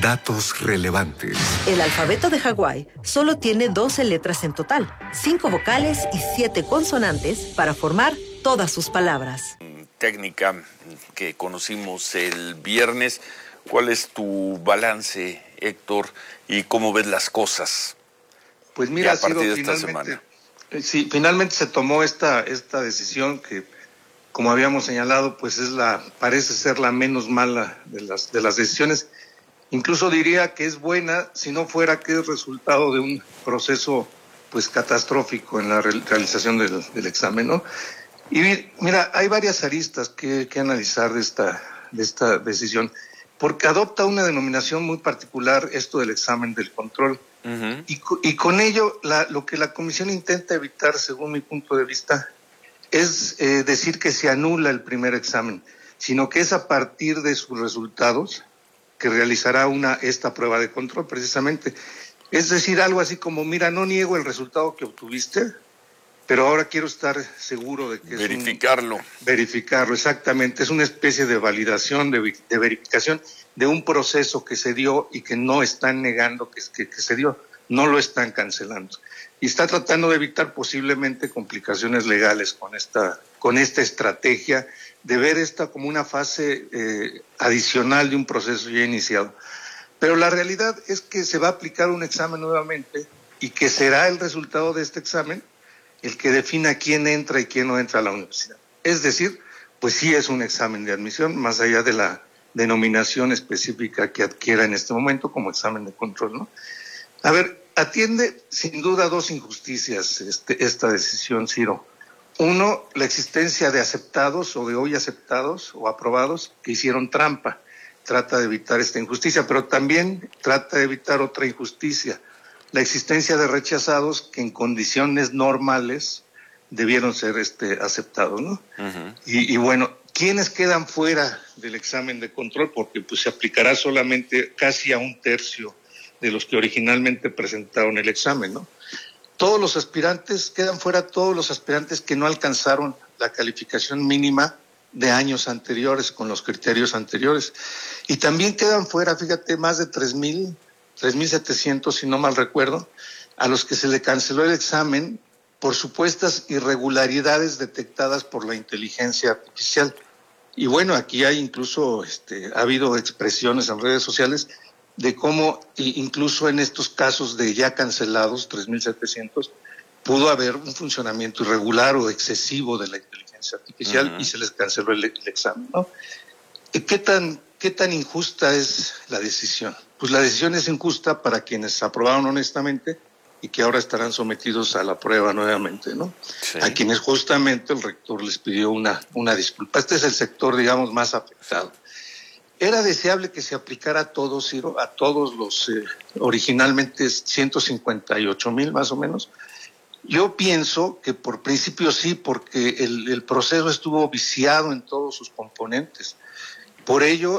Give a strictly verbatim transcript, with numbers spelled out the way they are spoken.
Datos relevantes. El alfabeto de Hawái solo tiene doce letras en total, cinco vocales y siete consonantes para formar todas sus palabras. Técnica que conocimos el viernes. ¿Cuál es tu balance, Héctor, y cómo ves las cosas? Pues mira, a partir ha sido de esta finalmente, semana. Sí, finalmente se tomó esta, esta decisión que, como habíamos señalado, pues es la, parece ser la menos mala de las, de las decisiones. Incluso diría que es buena si no fuera que es resultado de un proceso pues catastrófico en la re- realización del, del examen, ¿no? Y mira, hay varias aristas que, que analizar de esta, de esta decisión, porque adopta una denominación muy particular esto del examen del control. Uh-huh. Y, y con ello la, lo que la comisión intenta evitar, según mi punto de vista, es eh, decir que se anula el primer examen, sino que es a partir de sus resultados que realizará una esta prueba de control precisamente. Es decir, algo así como, mira, no niego el resultado que obtuviste, pero ahora quiero estar seguro de que verificarlo. Es un, verificarlo, exactamente. Es una especie de validación, de, de verificación de un proceso que se dio y que no están negando que, que, que se dio, no lo están cancelando. Y está tratando de evitar posiblemente complicaciones legales con esta, con esta estrategia de ver esta como una fase eh, adicional de un proceso ya iniciado. Pero la realidad es que se va a aplicar un examen nuevamente y que será el resultado de este examen el que defina quién entra y quién no entra a la universidad. Es decir, pues sí es un examen de admisión, más allá de la denominación específica que adquiera en este momento como examen de control, ¿no? A ver, atiende sin duda dos injusticias este, esta decisión, Ciro. Uno, la existencia de aceptados o de hoy aceptados o aprobados que hicieron trampa. Trata de evitar esta injusticia, pero también trata de evitar otra injusticia. La existencia de rechazados que en condiciones normales debieron ser este, aceptados, ¿no? Uh-huh. Y, y bueno, ¿quiénes quedan fuera del examen de control? Porque pues se aplicará solamente casi a un tercio de los que originalmente presentaron el examen, ¿no? Todos los aspirantes, quedan fuera todos los aspirantes que no alcanzaron la calificación mínima de años anteriores, con los criterios anteriores. Y también quedan fuera, fíjate, más de tres mil, tres mil setecientos, si no mal recuerdo, a los que se le canceló el examen por supuestas irregularidades detectadas por la inteligencia artificial. Y bueno, aquí hay incluso, este, ha habido expresiones en redes sociales de cómo incluso en estos casos de ya cancelados, tres mil setecientos, pudo haber un funcionamiento irregular o excesivo de la inteligencia artificial uh-huh. y se les canceló el, el examen, ¿no? ¿Qué tan, qué tan injusta es la decisión? Pues la decisión es injusta para quienes aprobaron honestamente y que ahora estarán sometidos a la prueba nuevamente, ¿no? Sí. A quienes justamente el rector les pidió una, una disculpa. Este es el sector, digamos, más afectado. Era deseable que se aplicara a todos, Ciro, a todos los eh, originalmente ciento cincuenta y ocho mil más o menos. Yo pienso que por principio sí, porque el, el proceso estuvo viciado en todos sus componentes. Por ello,